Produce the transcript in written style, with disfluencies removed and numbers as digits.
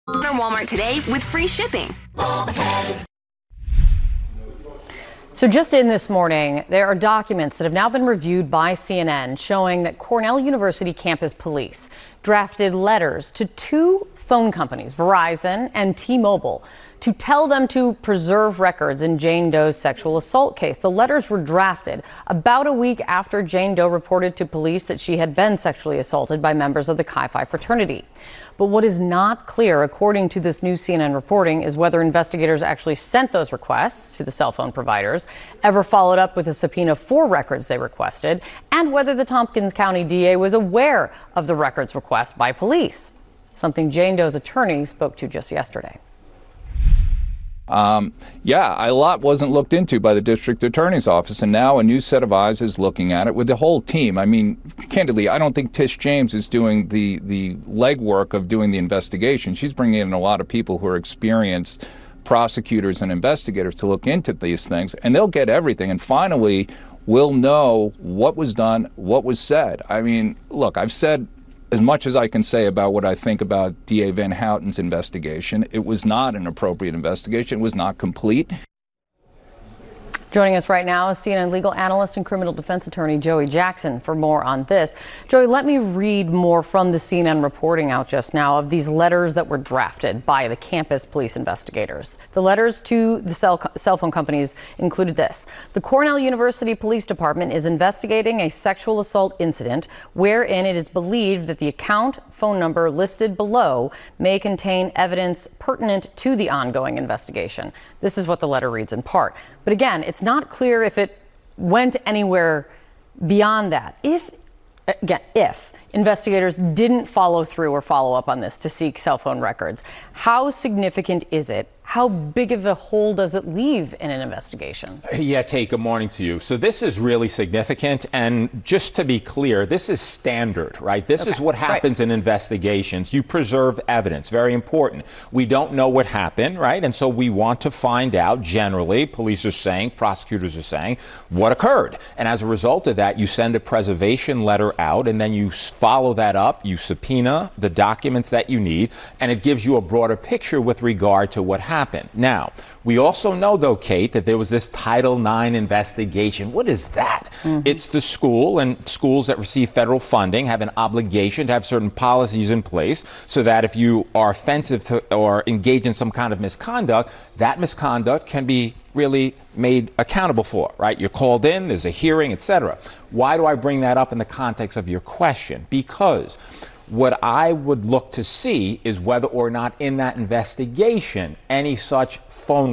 Order Walmart today with free shipping. So just in this morning, there are documents that have now been reviewed by CNN showing that Cornell University campus police drafted letters to two phone companies, Verizon and T-Mobile, to tell them to preserve records in Jane Doe's sexual assault case. The letters were drafted about a week after Jane Doe reported to police that she had been sexually assaulted by members of the Chi Phi fraternity. But what is not clear, according to this new CNN reporting, is whether investigators actually sent those requests to the cell phone providers, ever followed up with a subpoena for records they requested, and whether the Tompkins County DA was aware of the records request by police, something Jane Doe's attorney spoke to just yesterday. A lot wasn't looked into by the district attorney's office, and now a new set of eyes is looking at it with the whole team. I mean, candidly, I don't think Tish James is doing the legwork of doing the investigation. She's bringing in a lot of people who are experienced prosecutors and investigators to look into these things, and they'll get everything. And finally, we'll know what was done, what was said. I mean, look, I've said as much as I can say about what I think about DA Van Houten's investigation. It was not an appropriate investigation. It was not complete. Joining us right now is CNN legal analyst and criminal defense attorney Joey Jackson for more on this. Joey, let me read more from the CNN reporting out just now of these letters that were drafted by the campus police investigators. The letters to the cell phone companies included this: the Cornell University Police Department is investigating a sexual assault incident wherein it is believed that the account phone number listed below may contain evidence pertinent to the ongoing investigation. This is what the letter reads in part. But again, it's not clear if it went anywhere beyond that. If investigators didn't follow through or follow up on this to seek cell phone records, how significant is it? How big of a hole does it leave in an investigation? Yeah, Kate, good morning to you. So this is really significant. And just to be clear, this is standard, right? This is what happens in investigations. You preserve evidence. Very important. We don't know what happened, right? And so we want to find out, generally, police are saying, prosecutors are saying, what occurred. And as a result of that, you send a preservation letter out, and then you follow that up. You subpoena the documents that you need, and it gives you a broader picture with regard to what happened. Now, we also know, though, Kate, that there was this Title IX investigation. What is that? It's the school, and schools that receive federal funding have an obligation to have certain policies in place so that if you are offensive to or engage in some kind of misconduct, that misconduct can be really made accountable for, right? You're called in, there's a hearing, etc. Why do I bring that up in the context of your question? Because what I would look to see is whether or not in that investigation any such phone